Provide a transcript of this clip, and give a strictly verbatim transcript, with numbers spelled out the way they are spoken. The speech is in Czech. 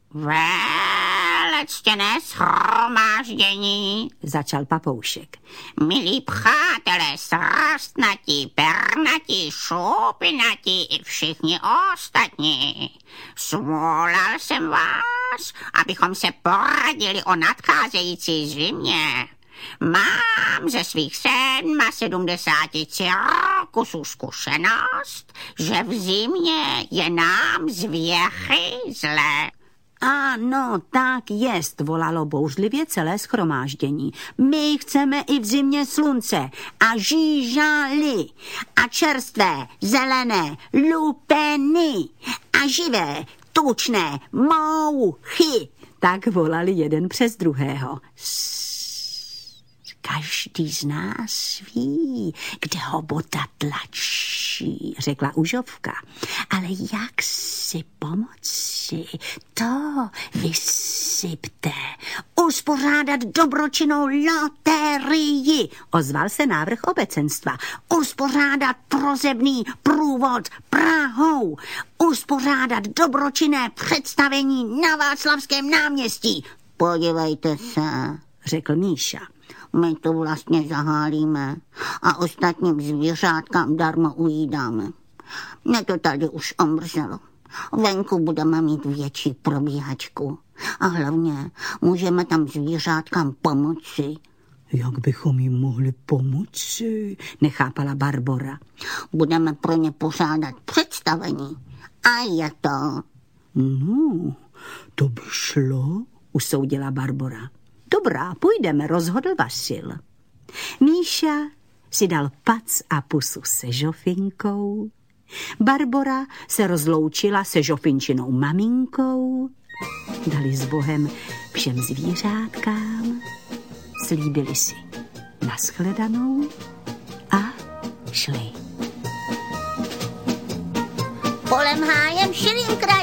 Velectěné shromáždění, začal papoušek. Milí přátelé, srstnatí, pernatí, šupinatí i všichni ostatní. Svolal jsem vás, abychom se poradili o nadcházející zimě. Mám ze svých sedmasedmdesáti cirkusů zkušenost, že v zimě je nám z věchy zle. Ano, tak jest, volalo bouřlivě celé shromáždění. My chceme i v zimě slunce a žížaly a čerstvé, zelené, lupeny a živé, tučné mouchy. Tak volali jeden přes druhého. Každý z nás ví, kde ho bota tlačí, řekla Užovka. Ale jak si pomoci, to vysypte. Uspořádat dobročinnou loterii, ozval se návrh obecenstva. Uspořádat prozebný průvod Prahou. Uspořádat dobročinné představení na Václavském náměstí. Podívejte se, řekl Míša. My to vlastně zahálíme a ostatním zvířátkám darmo ujídáme. Mně to tady už omrzelo. Venku budeme mít větší probíhačku. A hlavně můžeme tam zvířátkám pomoci. Jak bychom jim mohli pomoci? Nechápala Barbora. Budeme pro ně pořádat představení. A je to. No, to by šlo, usoudila Barbora. Dobrá, půjdeme, rozhodl Vasil. Míša si dal pac a pusu se Žofinkou. Barbora se rozloučila se Žofinčinou maminkou. Dali s Bohem všem zvířátkám. Slíbili si nashledanou a šli. Polem hájem šilým krajem.